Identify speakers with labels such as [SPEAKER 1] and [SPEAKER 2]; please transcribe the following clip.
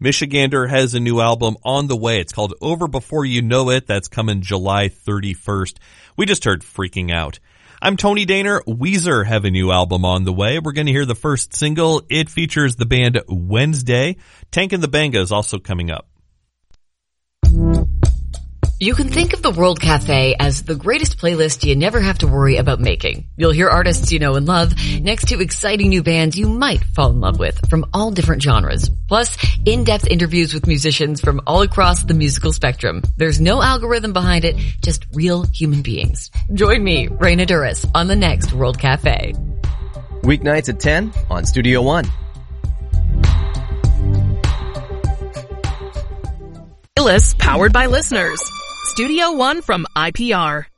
[SPEAKER 1] Michigander has a new album on the way. It's called Over Before You Know It. That's coming July 31st. We just heard Freaking Out. I'm Tony Daner. Weezer have a new album on the way. We're going to hear the first single. It features the band Wednesday. Tank and the Banga is also coming up.
[SPEAKER 2] You can think of the World Cafe as the greatest playlist you never have to worry about making. You'll hear artists you know and love next to exciting new bands you might fall in love with from all different genres. Plus, in-depth interviews with musicians from all across the musical spectrum. There's no algorithm behind it, just real human beings. Join me, Raina Duras, on the next World Cafe.
[SPEAKER 3] Weeknights at 10 on Studio One.
[SPEAKER 4] Powered by listeners. Studio One from IPR.